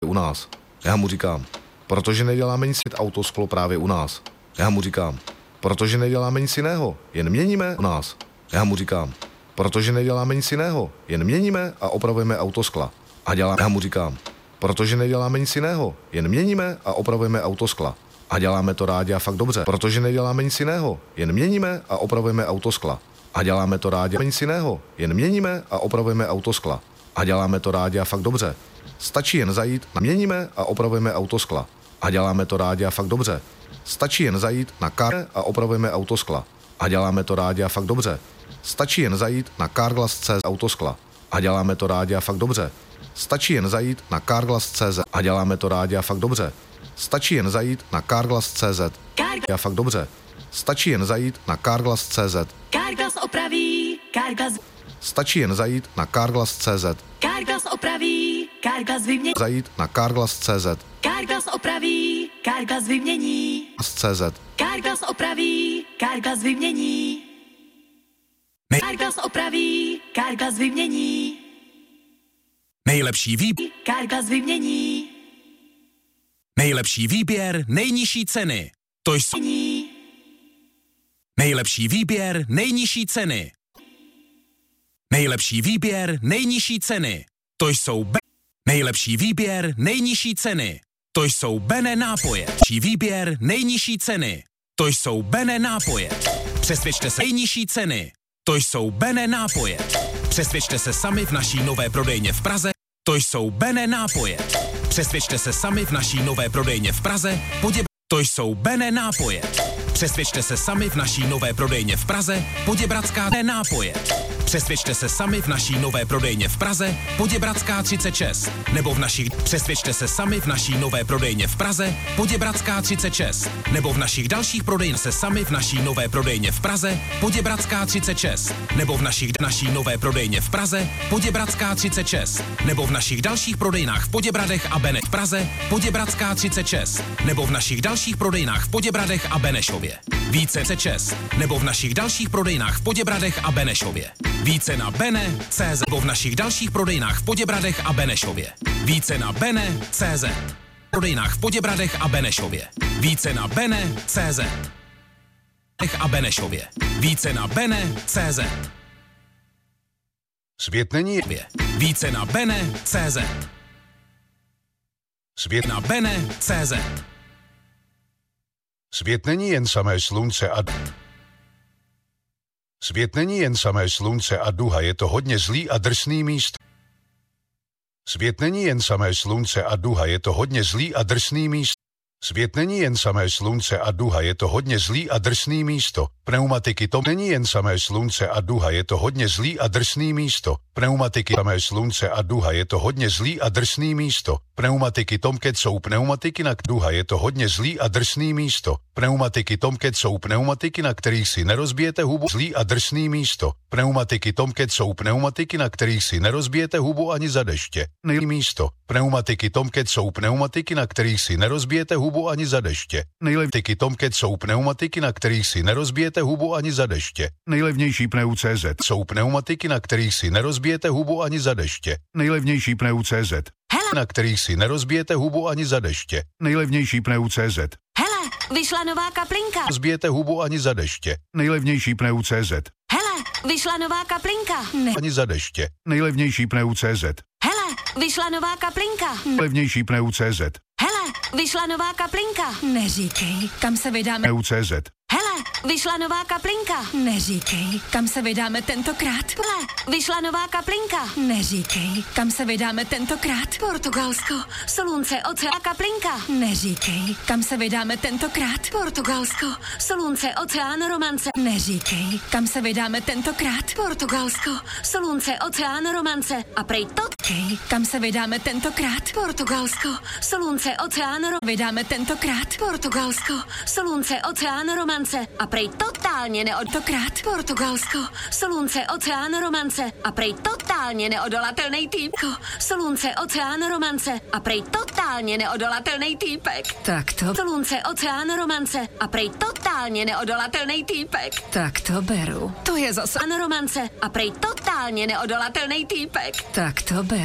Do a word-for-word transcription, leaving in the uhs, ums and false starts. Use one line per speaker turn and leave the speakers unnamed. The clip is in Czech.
u nás. Já mu říkám, protože neděláme nic autosklo právě u nás. Já mu říkám, protože neděláme nic jiného, jen měníme u nás. Já mu říkám, protože neděláme nic jiného, jen měníme a opravujeme autoskla. A děláme, já mu říkám, protože neděláme nic jiného, jen měníme a opravujeme autoskla. A děláme to rádi a fakt dobře, protože neděláme nic jiného, jen měníme a opravujeme autoskla. A děláme to rádi a nic jiného, jen měníme a opravujeme autoskla. A děláme to rádi a fakt dobře. Stačí jen zajít na měníme a opravujeme autoskla. A děláme to rádi a fakt dobře. Stačí jen zajít na kar a opravujeme autoskla. A děláme to rádi a fakt dobře. Stačí jen zajít na Carglass tečka cé zet autoskla. A děláme to rádi a fakt dobře. Stačí jen zajít na Carglass tečka cé zet a děláme to rádi a fakt dobře. Stačí jen zajít na Carglass tečka cé zet a fakt dobře. Stačí jen zajít na Carglass tečka cé zet.
Carglass opraví, Carglass.
Stačí jen zajít na Carglass tečka cé zet.
Carglass opraví, Carglass vymění.
Zajít na Carglass tečka cé zet.
Carglass opraví, Carglass vymění.
cé zet.
Carglass opraví, Carglass vymění. Carglass opraví, Carglass vymění.
Nejlepší výběr.
Carglass vymění.
Nejlepší výběr, nejnižší ceny. To jsou nejlepší výběr, nejnižší ceny. Nejlepší výběr, nejnižší ceny. To jsou be- nejlepší výběr, nejnižší ceny. To jsou Bene nápoje. Nejlepší výběr, nejnižší ceny. To jsou Bene nápoje. Přesvědčte se nejnižší ceny. To jsou Bene nápoje. Přesvědčte se sami v naší nové prodejně v Praze. To jsou Bene nápoje. Přesvědčte se sami v naší nové prodejně v Praze. Poděb... To jsou Bene nápoje. Přesvědčte se sami v naší nové prodejně v Praze. Poděbradská nápoje. Přesvědčte se sami v naší nové prodejně v Praze. Poděbradská třicet šest. Nebo v našich... Přesvědčte se sami v naší nové prodejně v Praze. Poděbradská třicet šest. Nebo v našich dalších prodejně se sami v naší nové prodejně v Praze. Poděbradská třicet šest. Nebo v našich naší nové prodejně v Praze. Poděbradská třicet šest. Nebo v našich dalších prodejnách v Poděbradech a Beneš v Praze. Poděbradská třicet šest. Nebo v našich dalších prodejnách v Poděbradech a Benešově. Více třicet šest. Nebo v našich dalších prodejnách v Poděbradech a Benešově. Více na Bene tečka cé zet. Nebo v našich dalších prodejnách v Poděbradech a Benešově. Více na Bene tečka cé zet. Prodejnách v Poděbradech a Benešově. Více na Bene tečka cé zet. A Benešově. Více na Bene tečka cé zet.
Svět není...
Více na Bene tečka cé zet.
Svět
na Bene tečka cé zet.
Svět není jen samé slunce a... Svět není jen samé slunce a duha, je to hodně zlý a drsný místo. Svět není jen samé slunce a duha, je to hodně zlý a drsný místo. Svět není jen samé slunce a duha, je to hodně zlý a drsný místo. Pneumatiky to není jen samé slunce a duha, je to hodně zlý a drsný místo. Pneumatiky samé slunce a duha, je to hodně zlý a drsný místo. Pneumatiky Tomcat jsou pneumatiky na duha, je to hodně zlý a drsný místo. Pneumatiky Tomcat jsou pneumatiky, na kterých si nerozbijete hubu, zlý a drsný místo. Pneumatiky Tomcat jsou pneumatiky, na kterých si nerozbijete hubu ani za deště. Nejlepší místo. Pneumatiky Tomcat jsou pneumatiky, na kterých si nerozbijete hubu ani za deště. Nejlepší Tomcat jsou pneumatiky, na kterých si nerozbijete hubu ani za deště. Nejlevnější pneu tečka cé zet jsou pneumatiky, na kterých si nerozbijete hubu ani za deště. Nejlevnější pneu tečka cé zet.
Hele.
Na kterých si nerozbijete hubu ani za deště. Nejlevnější pneu tečka cé zet.
Hele, vyšla nová kaplinka.
Rozbijete hubu ani za deště. Nejlevnější pneu tečka cé zet.
Hele, vyšla nová kaplinka. Ne.
Ani za deště. Nejlevnější pneu tečka cé zet.
Hele, vyšla nová kaplinka.
Nejlevnější pneu tečka cé zet.
Hele, vyšla nová kaplinka. Neříkej, kam se vydáme.
Pneu tečka cé zet.
Hele, vyšla nová kaplinka. Neříkej, kam se vydáme tentokrát. Hele, vyšla nová kaplinka. Neříkej, kam se vydáme tentokrát. Portugalsko, slunce, oceán, kaplinka. Neříkej, kam se vydáme tentokrát. Portugalsko, slunce, oceán, romance. Neříkej, kam se vydáme tentokrát. Portugalsko, slunce, oceán, romance. A prej to. Kej, kam se vydáme tentokrát. Portugalsko, slunce, oceán, ro... Vydáme tentokrát. Portugalsko, slunce, oceán, romance. A prej totálně neodokrát. Portugalsko, slunce, oceán, romance. A prej totálně neodolatelný týpko. Slunce, oceán, romance. A prej totálně neodolatelný týpek. Tak to. Slunce, oceán, romance. A prej totálně neodolatelný týpek. Tak to beru. To je zase romance. A prej totálně neodolatelný týpek. Tak to beru.